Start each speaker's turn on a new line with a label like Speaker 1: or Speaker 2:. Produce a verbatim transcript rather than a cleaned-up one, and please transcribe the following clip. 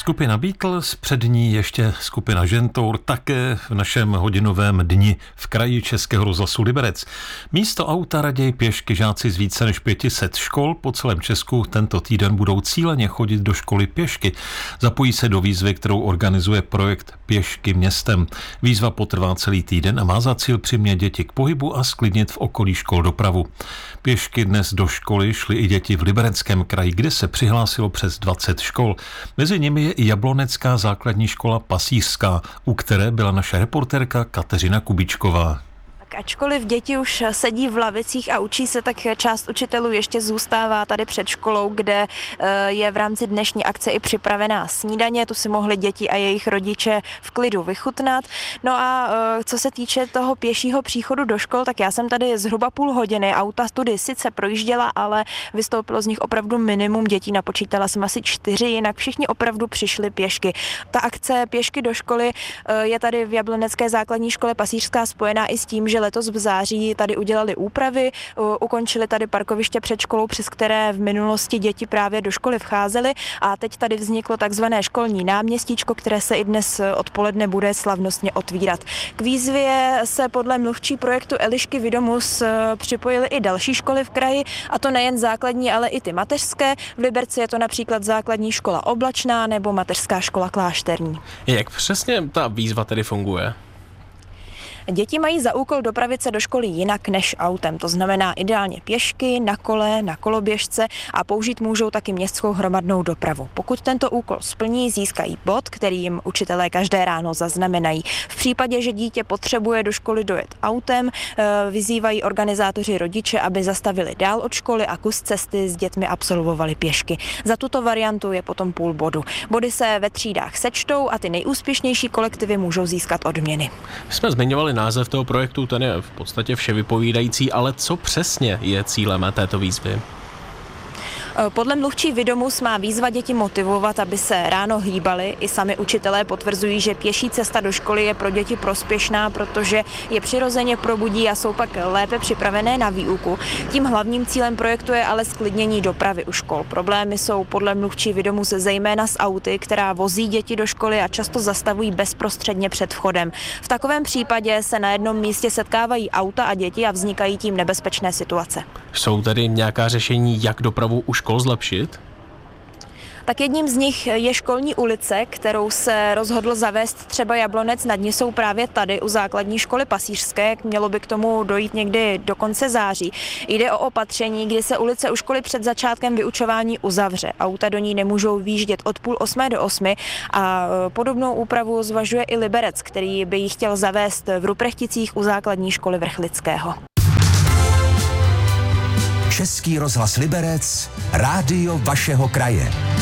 Speaker 1: Skupina Beatles, před ní ještě skupina Žentour, také v našem hodinovém dni v kraji Českého rozhlasu Liberec. Místo auta raději pěšky. Žáci z více než pěti set škol po celém Česku tento týden budou cíleně chodit do školy pěšky. Zapojí se do výzvy, kterou organizuje projekt Pěšky městem. Výzva potrvá celý týden a má za cíl přimět děti k pohybu a sklidnit v okolí škol dopravu. Pěšky dnes do školy šly i děti v Libereckém kraji, kde se přihlásilo přes dvacet škol. Mezi nimi je i Jablonecká základní škola Pasířská, u které byla naše reportérka Kateřina Kubičková.
Speaker 2: Ačkoliv děti už sedí v lavicích a učí se, tak část učitelů ještě zůstává tady před školou, kde je v rámci dnešní akce i připravená snídaně. Tu si mohli děti a jejich rodiče v klidu vychutnat. No a co se týče toho pěšího příchodu do škol, tak já jsem tady zhruba půl hodiny. Auta tudy sice projížděla, ale vystoupilo z nich opravdu minimum dětí. Napočítala jsem asi čtyři, jinak všichni opravdu přišli pěšky. Ta akce Pěšky do školy je tady v Jablonecké základní škole Pasířská spojená i s tím, že letos v září tady udělali úpravy, ukončili tady parkoviště před školou, přes které v minulosti děti právě do školy vcházely, a teď tady vzniklo takzvané školní náměstíčko, které se i dnes odpoledne bude slavnostně otvírat. K výzvě se podle mluvčí projektu Elišky Vidomus připojily i další školy v kraji, a to nejen základní, ale i ty mateřské. V Liberci je to například základní škola Oblačná nebo mateřská škola Klášterní.
Speaker 3: Jak přesně ta výzva tedy funguje?
Speaker 2: Děti mají za úkol dopravit se do školy jinak než autem, to znamená ideálně pěšky, na kole, na koloběžce, a použít můžou taky městskou hromadnou dopravu. Pokud tento úkol splní, získají bod, který jim učitelé každé ráno zaznamenají. V případě, že dítě potřebuje do školy dojet autem, vyzývají organizátoři rodiče, aby zastavili dál od školy a kus cesty s dětmi absolvovali pěšky. Za tuto variantu je potom půl bodu. Body se ve třídách sečtou a ty nejúspěšnější kolektivy můžou získat odměny.
Speaker 3: Jsme zmiňovali název toho projektu, ten je v podstatě vševypovídající, ale co přesně je cílem této výzvy?
Speaker 2: Podle mluvčí Vidomus má výzva děti motivovat, aby se ráno hýbali. I sami učitelé potvrzují, že pěší cesta do školy je pro děti prospěšná, protože je přirozeně probudí a jsou pak lépe připravené na výuku. Tím hlavním cílem projektu je ale sklidnění dopravy u škol. Problémy jsou podle mluvčí Vidomus zejména s auty, která vozí děti do školy a často zastavují bezprostředně před vchodem. V takovém případě se na jednom místě setkávají auta a děti a vznikají tím nebezpečné situace.
Speaker 3: Jsou tedy nějaká řešení, jak dopravu u škol zlepšit?
Speaker 2: Tak jedním z nich je školní ulice, kterou se rozhodl zavést třeba Jablonec. Nad ní jsou právě tady u základní školy Pasířské. Mělo by k tomu dojít někdy do konce září. Jde o opatření, kdy se ulice u školy před začátkem vyučování uzavře. Auta do ní nemůžou výjíždět od půl osmé do osmi a podobnou úpravu zvažuje i Liberec, který by ji chtěl zavést v Ruprechticích u základní školy Vrchlického.
Speaker 4: Český rozhlas Liberec, rádio vašeho kraje.